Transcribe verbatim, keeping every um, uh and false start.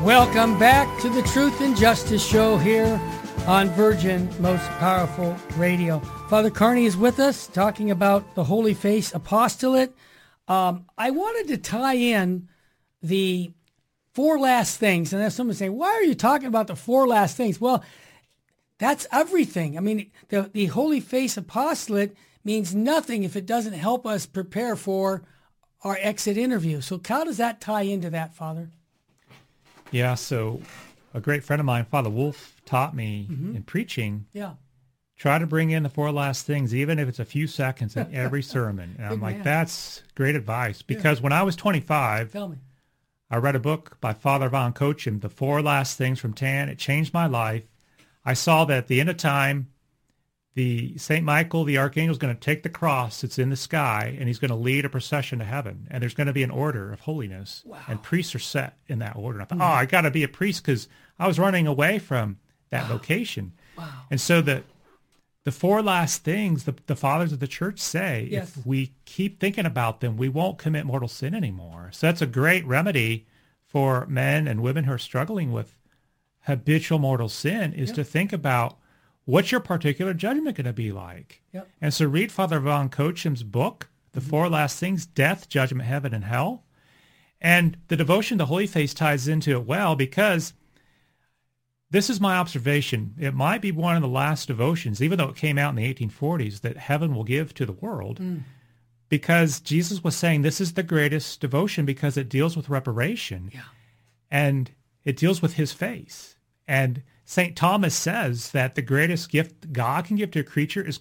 Welcome back to the Truth and Justice Show here on Virgin Most Powerful Radio. Father Carney is with us talking about the Holy Face Apostolate. Um, I wanted to tie in the four last things. And then someone saying, why are you talking about the four last things? Well, that's everything. I mean, the, the Holy Face Apostolate means nothing if it doesn't help us prepare for our exit interview. So how does that tie into that, Father? Yeah, so a great friend of mine, Father Wolf, taught me mm-hmm. in preaching, yeah. try to bring in the four last things, even if it's a few seconds in every sermon. And I'm Good like, man. that's great advice. Because yeah. when I was twenty-five, Tell me. I read a book by Father Von Kochim, The Four Last Things from Tan. It changed my life. I saw that at the end of time, the Saint Michael, the archangel, is going to take the cross that's in the sky, and he's going to lead a procession to heaven. And there's going to be an order of holiness. Wow. And priests are set in that order. And I thought, mm-hmm. oh, I got to be a priest because I was running away from that wow. vocation. Wow. And so the the four last things the, the fathers of the church say, yes. if we keep thinking about them, we won't commit mortal sin anymore. So that's a great remedy for men and women who are struggling with habitual mortal sin is yep. to think about, what's your particular judgment going to be like? Yep. And so read Father Von Kochim's book, The mm-hmm. Four Last Things, Death, Judgment, Heaven, and Hell. And the devotion to Holy Face ties into it well because this is my observation. It might be one of the last devotions, even though it came out in the eighteen forties, that heaven will give to the world. Mm. Because Jesus was saying this is the greatest devotion because it deals with reparation. Yeah. And it deals with his face. And Saint Thomas says that the greatest gift God can give to a creature is